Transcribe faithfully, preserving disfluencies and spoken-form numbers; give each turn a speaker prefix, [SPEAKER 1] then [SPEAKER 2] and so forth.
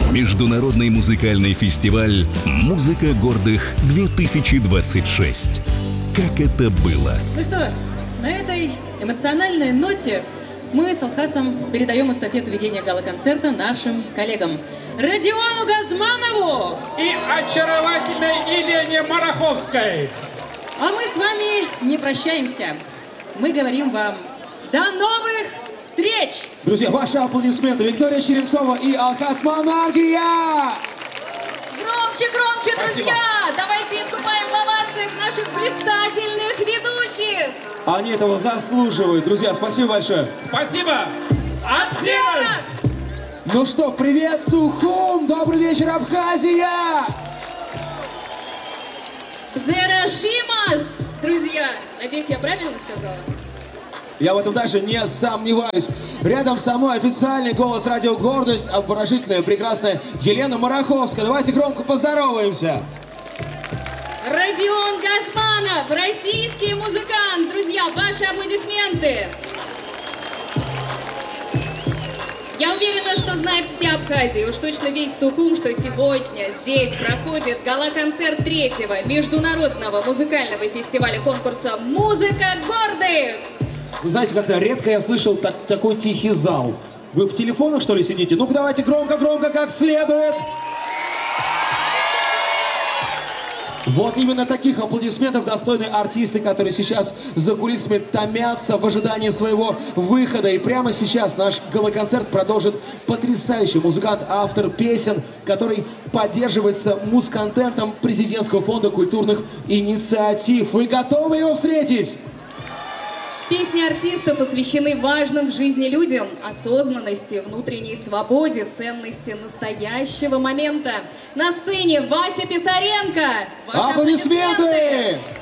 [SPEAKER 1] Международный музыкальный фестиваль «Музыка гордых-две тысячи двадцать шесть». Как это было?
[SPEAKER 2] Ну что, на этой эмоциональной ноте мы с Алхасом передаем эстафету ведения гала-концерта нашим коллегам Родиону Газманову
[SPEAKER 3] и очаровательной Елене Мараховской.
[SPEAKER 2] А мы с вами не прощаемся. Мы говорим вам до новых встреч!
[SPEAKER 4] Друзья, ваши аплодисменты. Виктория Черенцова и Алхас Монархия!
[SPEAKER 5] Громче, громче,
[SPEAKER 4] Спасибо.
[SPEAKER 5] Друзья! Давайте искупаем в овациях наших блистательных ведущих!
[SPEAKER 4] Они этого заслуживают. Друзья, спасибо большое.
[SPEAKER 3] Спасибо! От всех нас!
[SPEAKER 4] Ну что, привет, Сухум! Добрый вечер, Абхазия!
[SPEAKER 5] Зерашимас! Друзья, надеюсь, я правильно сказала?
[SPEAKER 4] Я в этом даже не сомневаюсь. Рядом со мной официальный голос радио «Гордость», обворожительная, прекрасная Елена Мараховская. Давайте громко поздороваемся.
[SPEAKER 5] Родион Газманов, российский музыкант. Друзья, ваши аплодисменты. Я уверена, что знает вся Абхазия, уж точно весь Сухум, что сегодня здесь проходит гала-концерт третьего международного музыкального фестиваля конкурса «Музыка гордых».
[SPEAKER 4] Вы знаете, как-то редко я слышал так, такой тихий зал. Вы в телефонах, что ли, сидите? Ну-ка, давайте громко-громко, как следует. Вот именно таких аплодисментов достойны артисты, которые сейчас за кулисами томятся в ожидании своего выхода. И прямо сейчас наш гала-концерт продолжит потрясающий музыкант, автор песен, который поддерживается музконтентом Президентского фонда культурных инициатив. Вы готовы его встретить?
[SPEAKER 5] Песни артиста посвящены важным в жизни людям, осознанности, внутренней свободе, ценности настоящего момента. На сцене Вася Писаренко. Ваши
[SPEAKER 4] Аплодисменты!
[SPEAKER 5] аплодисменты!